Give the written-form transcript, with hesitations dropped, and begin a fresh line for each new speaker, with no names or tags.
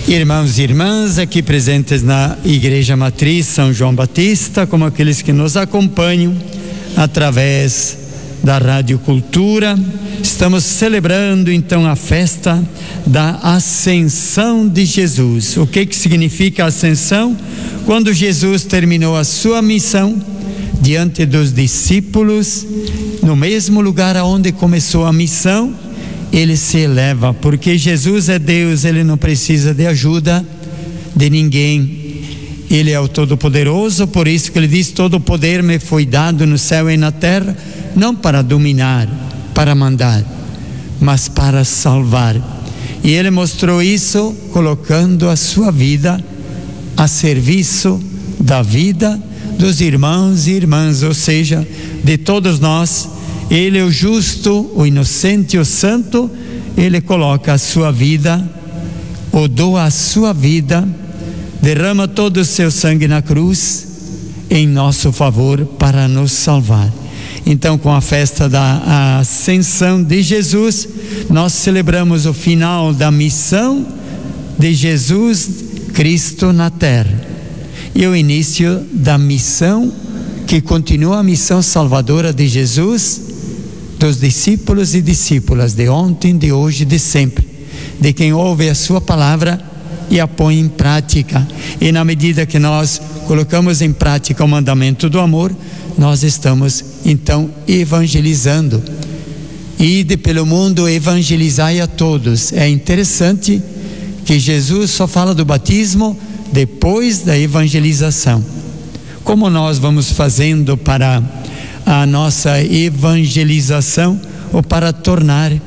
Irmãos e irmãs aqui presentes na Igreja Matriz São João Batista, como aqueles que nos acompanham através da Rádio Cultura, estamos celebrando então a festa da Ascensão de Jesus. O que significa a Ascensão? Quando Jesus terminou a sua missão diante dos discípulos, no mesmo lugar onde começou a missão, ele se eleva, porque Jesus é Deus, ele não precisa de ajuda de ninguém. Ele é o Todo-Poderoso, por isso que ele diz: todo o poder me foi dado no céu e na terra, não para dominar, para mandar, mas para salvar. E ele mostrou isso colocando a sua vida a serviço da vida dos irmãos e irmãs, ou seja, de todos nós. Ele é o justo, o inocente, o santo. Ele coloca a sua vida, ou doa a sua vida, derrama todo o seu sangue na cruz em nosso favor para nos salvar. Então, com a festa da Ascensão de Jesus, nós celebramos o final da missão de Jesus Cristo na terra e o início da missão que continua, a missão salvadora de Jesus, dos discípulos e discípulas de ontem, de hoje e de sempre, de quem ouve a sua palavra e a põe em prática. E na medida que nós colocamos em prática o mandamento do amor, nós estamos então evangelizando. Ide pelo mundo, evangelizai a todos. É interessante que Jesus só fala do batismo depois da evangelização. Como nós vamos fazendo para a nossa evangelização, ou para tornar